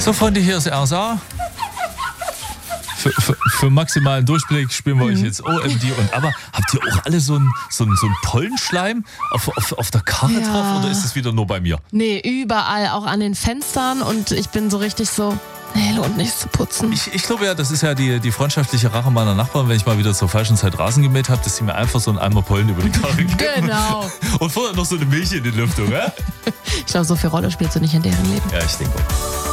So, Freunde, hier ist RSA. Für maximalen Durchblick spielen wir euch jetzt OMD und aber habt ihr auch alle so einen Pollenschleim auf der Karre drauf oder ist es wieder nur bei mir? Nee, überall, auch an den Fenstern und ich bin so richtig so, nee, lohnt nichts zu putzen. Ich glaube ja, das ist ja die freundschaftliche Rache meiner Nachbarn, wenn ich mal wieder zur falschen Zeit Rasen gemäht habe, dass sie mir einfach so einen Eimer Pollen über die Karre geben. Genau. Und vorher noch so eine Milch in die Lüftung, ja? Ich glaube, so viel Rolle spielt sie nicht in deren Leben. Ja, ich denke auch.